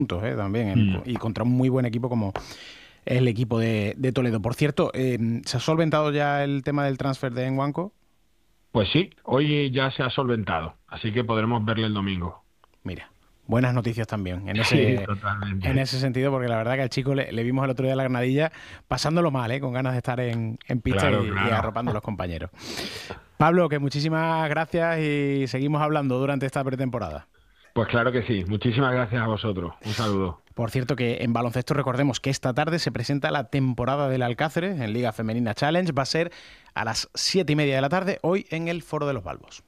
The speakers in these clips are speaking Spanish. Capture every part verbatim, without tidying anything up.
puntos ¿eh? también, en, mm. y contra un muy buen equipo como el equipo de, de Toledo. Por cierto, eh, ¿se ha solventado ya el tema del transfer de Nwankwo? Pues sí, hoy ya se ha solventado, así que podremos verle el domingo. Mira, buenas noticias también en ese, sí, totalmente. en ese sentido, porque la verdad que al chico le, le vimos el otro día en la Granadilla pasándolo mal, ¿eh? con ganas de estar en, en pista claro, y, claro. y arropando a los compañeros. Pablo, que muchísimas gracias y seguimos hablando durante esta pretemporada. Pues claro que sí, muchísimas gracias a vosotros, un saludo. Por cierto que en baloncesto recordemos que esta tarde se presenta la temporada del Alcáceres en Liga Femenina Challenge, va a ser a las siete y media de la tarde, hoy en el Foro de los Balbos.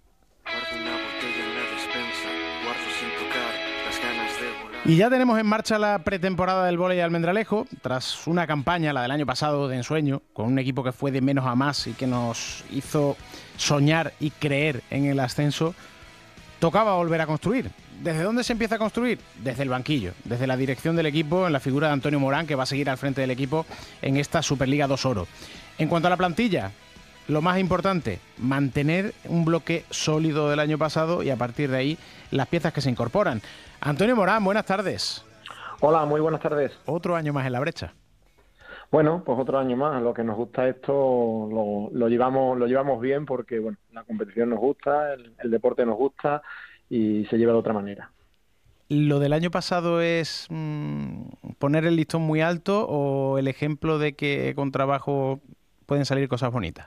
Y ya tenemos en marcha la pretemporada del vóley Almendralejo, tras una campaña, la del año pasado, de ensueño, con un equipo que fue de menos a más y que nos hizo soñar y creer en el ascenso. Tocaba volver a construir. ¿Desde dónde se empieza a construir? Desde el banquillo, desde la dirección del equipo, en la figura de Antonio Morán, que va a seguir al frente del equipo en esta Superliga dos Oro. En cuanto a la plantilla, lo más importante, mantener un bloque sólido del año pasado y a partir de ahí las piezas que se incorporan. Antonio Morán, buenas tardes. Hola, muy buenas tardes. Otro año más en la brecha. Bueno, pues otro año más. Lo que nos gusta esto lo, lo llevamos lo llevamos bien porque bueno, la competición nos gusta, el, el deporte nos gusta y se lleva de otra manera. ¿Lo del año pasado es mmm, poner el listón muy alto o el ejemplo de que con trabajo pueden salir cosas bonitas?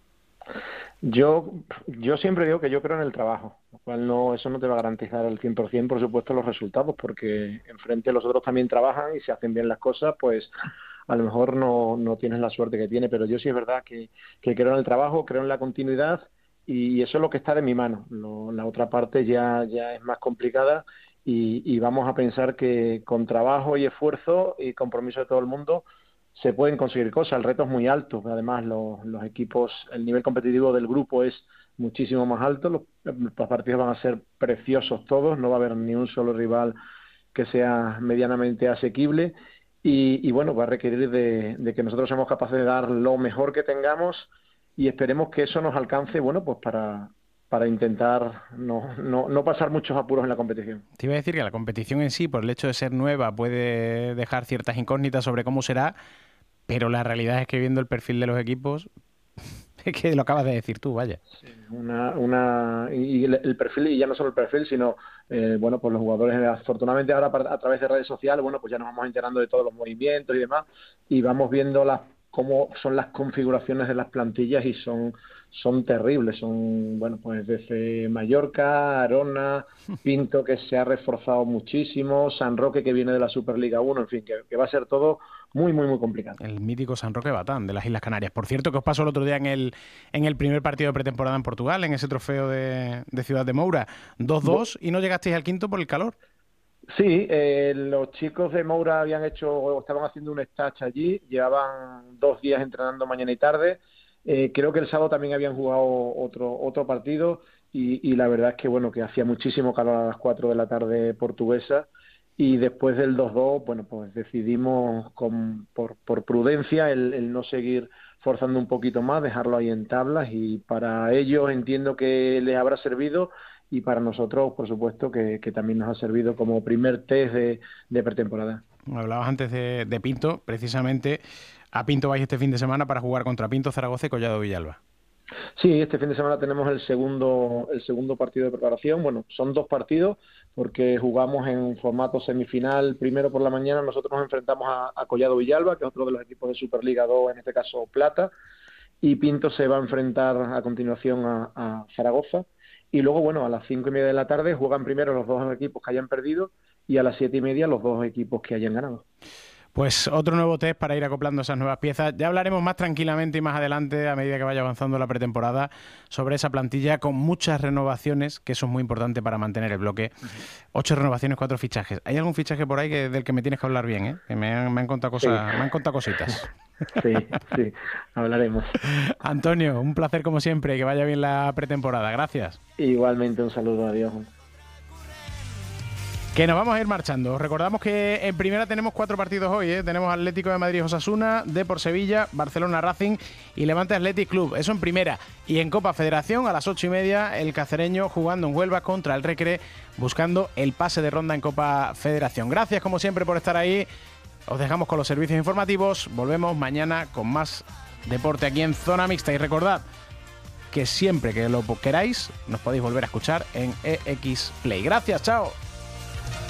Yo yo siempre digo que yo creo en el trabajo, lo cual no, eso no te va a garantizar al cien por ciento, por supuesto, los resultados, porque enfrente los otros también trabajan y si hacen bien las cosas, pues a lo mejor no, no tienes la suerte que tiene, pero yo sí es verdad que, que creo en el trabajo, creo en la continuidad y eso es lo que está de mi mano. Lo, la otra parte ya, ya es más complicada y, y vamos a pensar que con trabajo y esfuerzo y compromiso de todo el mundo se pueden conseguir cosas. El reto es muy alto, además los, los equipos, el nivel competitivo del grupo es muchísimo más alto, los, los partidos van a ser preciosos todos, no va a haber ni un solo rival que sea medianamente asequible y, y bueno, va a requerir de, de que nosotros seamos capaces de dar lo mejor que tengamos y esperemos que eso nos alcance, bueno, pues para, para intentar no, no, no pasar muchos apuros en la competición. Te iba a decir que la competición en sí, por el hecho de ser nueva, puede dejar ciertas incógnitas sobre cómo será, pero la realidad es que viendo el perfil de los equipos, es que lo acabas de decir tú, vaya. Sí, una, una, y el perfil, y ya no solo el perfil, sino, eh, bueno, pues los jugadores, afortunadamente ahora a través de redes sociales, bueno, pues ya nos vamos enterando de todos los movimientos y demás, y vamos viendo las cómo son las configuraciones de las plantillas y son son terribles, son, bueno, pues desde Mallorca, Arona, Pinto, que se ha reforzado muchísimo, San Roque, que viene de la Superliga uno, en fin, que, que va a ser todo muy, muy, muy complicado. El mítico San Roque Batán, de las Islas Canarias. Por cierto, que os pasó el otro día en el, en el primer partido de pretemporada en Portugal, en ese trofeo de, de Ciudad de Moura, dos dos, y no llegasteis al quinto por el calor. Sí, eh, los chicos de Moura habían hecho, estaban haciendo un stage allí, llevaban dos días entrenando mañana y tarde. Eh, creo que el sábado también habían jugado otro otro partido y, y la verdad es que bueno, que hacía muchísimo calor a las cuatro de la tarde portuguesa y después del dos dos, bueno, pues decidimos con, por, por prudencia el, el no seguir forzando un poquito más, dejarlo ahí en tablas y para ellos entiendo que les habrá servido y para nosotros, por supuesto, que, que también nos ha servido como primer test de, de pretemporada. Hablabas antes de, de Pinto, precisamente a Pinto vais este fin de semana para jugar contra Pinto, Zaragoza y Collado Villalba. Sí, este fin de semana tenemos el segundo el segundo partido de preparación. Bueno, son dos partidos porque jugamos en formato semifinal. Primero por la mañana nosotros nos enfrentamos a, a Collado Villalba, que es otro de los equipos de Superliga dos, en este caso Plata, y Pinto se va a enfrentar a continuación a, a Zaragoza. Y luego, bueno, a las cinco y media de la tarde juegan primero los dos equipos que hayan perdido y a las siete y media los dos equipos que hayan ganado. Pues otro nuevo test para ir acoplando esas nuevas piezas. Ya hablaremos más tranquilamente y más adelante, a medida que vaya avanzando la pretemporada, sobre esa plantilla con muchas renovaciones, que eso es muy importante para mantener el bloque. Ocho renovaciones, cuatro fichajes. ¿Hay algún fichaje por ahí que, del que me tienes que hablar bien? ¿eh? Que me han, me han contado cosas, sí. me han contado cositas. Sí, sí, hablaremos. Antonio, un placer como siempre, que vaya bien la pretemporada. Gracias. Igualmente, un saludo, adiós. Que nos vamos a ir marchando. Recordamos que en primera tenemos cuatro partidos hoy, ¿eh? Tenemos Atlético de Madrid Osasuna, Depor Sevilla, Barcelona Racing y Levante Athletic Club. Eso en primera. Y en Copa Federación a las ocho y media el cacereño jugando en Huelva contra el Recre, buscando el pase de ronda en Copa Federación. Gracias como siempre por estar ahí. Os dejamos con los servicios informativos. Volvemos mañana con más deporte aquí en Zona Mixta. Y recordad que siempre que lo queráis nos podéis volver a escuchar en E X Play. Gracias, chao.